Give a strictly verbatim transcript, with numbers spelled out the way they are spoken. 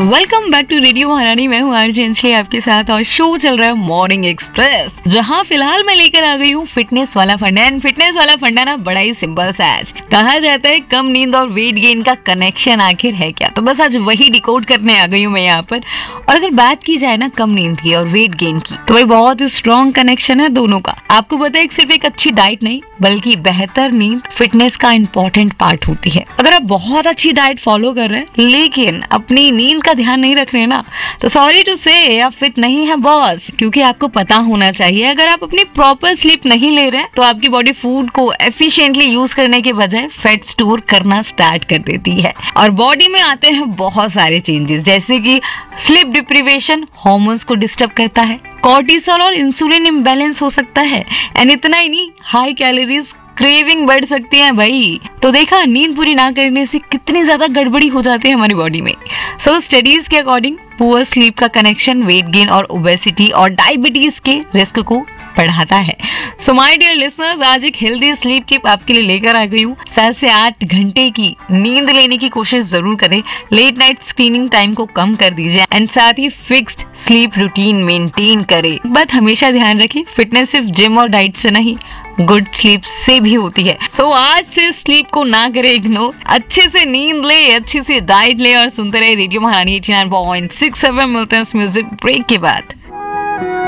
Welcome back to radio महारानी। मैं हूँ आरजे अंशी आपके साथ और शो चल रहा है मॉर्निंग एक्सप्रेस, जहाँ फिलहाल मैं लेकर आ गई हूँ फिटनेस वाला फंडा। एंड फिटनेस वाला फंडा ना बड़ा ही सिंपल सा है। कहा जाता है कम नींद और वेट गेन का कनेक्शन आखिर है क्या, तो बस आज वही डिकोड करने आ गई हूँ मैं यहाँ पर। और अगर बात की जाए ना कम नींद की और वेट गेन की, तो भाई बहुत ही स्ट्रॉन्ग कनेक्शन है दोनों का। आपको पता है सिर्फ एक अच्छी डाइट नहीं बल्कि बेहतर नींद फिटनेस का इम्पोर्टेंट पार्ट होती है। अगर आप बहुत अच्छी डाइट फॉलो कर रहे हैं लेकिन अपनी नींद का ध्यान नहीं रख रहे ना, तो सॉरी टू से आप फिट नहीं है बॉस। क्योंकि आपको पता होना चाहिए अगर आप अपनी प्रॉपर स्लीप नहीं ले रहे हैं तो आपकी बॉडी फूड को एफिशिएंटली यूज करने के बजाय फैट स्टोर करना स्टार्ट कर देती है। और बॉडी में आते हैं बहुत सारे चेंजेस, जैसे कि स्लीप डिप्रीवेशन हार्मोन्स को डिस्टर्ब करता है, कॉर्टिसोल और इंसुलिन इम्बैलेंस हो सकता है, एंड इतना ही नहीं हाई कैलोरीज क्रेविंग बढ़ सकती है भाई। तो देखा नींद पूरी ना करने से कितनी ज्यादा गड़बड़ी हो जाती है हमारी बॉडी में। सो स्टडीज के अकॉर्डिंग पुअर स्लीप का कनेक्शन वेट गेन और ओबेसिटी और डायबिटीज के रिस्क को बढ़ाता है। सो माय डियर लिसनर्स, आज एक हेल्दी स्लीप टिप आपके लिए लेकर आ गई हूँ। सात से आठ घंटे की नींद लेने की कोशिश जरूर करें, लेट नाइट स्क्रीनिंग टाइम को कम कर दीजिए एंड साथ ही फिक्स्ड स्लीप रूटीन मेंटेन करें। बट हमेशा ध्यान रखें फिटनेस सिर्फ जिम और डाइट से नहीं, गुड स्लीप से भी होती है। सो so, आज से स्लीप को ना करे इग्नोर, अच्छे से नींद ले, अच्छी सी डाइट ले और सुनते रहे रेडियो महारानी eighty nine point six F M. मिलते हैं इस म्यूजिक ब्रेक के बाद।